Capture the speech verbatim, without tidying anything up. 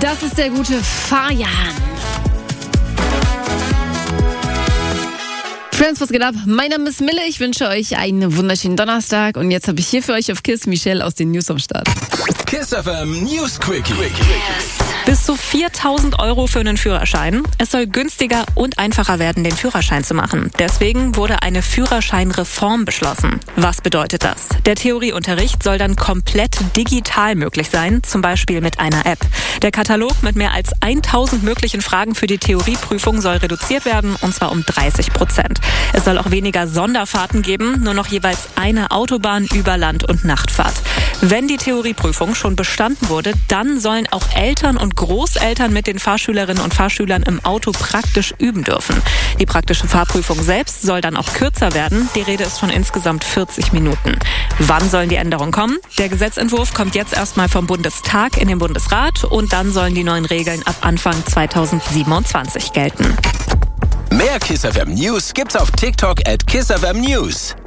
Das ist der gute Fajan. Friends, was geht ab? Mein Name ist Mille, ich wünsche euch einen wunderschönen Donnerstag und jetzt habe ich hier für euch auf KISS Michelle aus den News am Start. KISS F M News Quickie. Bis zu viertausend Euro für einen Führerschein. Es soll günstiger und einfacher werden, den Führerschein zu machen. Deswegen wurde eine Führerscheinreform beschlossen. Was bedeutet das? Der Theorieunterricht soll dann komplett digital möglich sein, zum Beispiel mit einer App. Der Katalog mit mehr als tausend möglichen Fragen für die Theorieprüfung soll reduziert werden, und zwar um dreißig Prozent. Es soll auch weniger Sonderfahrten geben, nur noch jeweils eine Autobahn über Land- und Nachtfahrt. Wenn die Theorieprüfung schon bestanden wurde, dann sollen auch Eltern und Großeltern mit den Fahrschülerinnen und Fahrschülern im Auto praktisch üben dürfen. Die praktische Fahrprüfung selbst soll dann auch kürzer werden. Die Rede ist von insgesamt vierzig Minuten. Wann sollen die Änderungen kommen? Der Gesetzentwurf kommt jetzt erstmal vom Bundestag in den Bundesrat und dann sollen die neuen Regeln ab Anfang zweitausendsiebenundzwanzig gelten. Mehr KISS F M News gibt's auf TikTok at KISS F M News.